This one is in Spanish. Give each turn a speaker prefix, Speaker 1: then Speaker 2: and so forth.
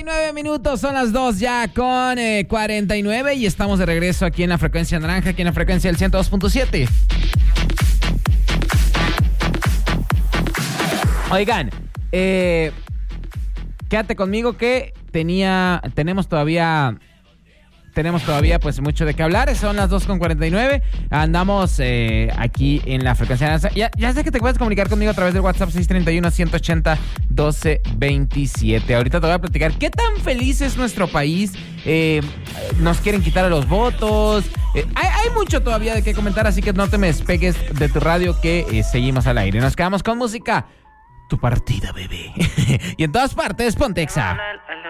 Speaker 1: 9 minutos, son las 2 ya con 49 y estamos de regreso aquí en la frecuencia naranja, aquí en la frecuencia del 102.7. Oigan, quédate conmigo que tenemos todavía pues mucho de qué hablar. Son las 2:49. Andamos aquí en la frecuencia naranja. Ya sé que te puedes comunicar conmigo a través del WhatsApp 631-180-1227. Ahorita te voy a platicar qué tan feliz es nuestro país. Nos quieren quitar los votos. Hay mucho todavía de qué comentar, así que no te me despegues de tu radio que seguimos al aire. Nos quedamos con música. Tu partida, bebé. Y en todas partes, Pontexa.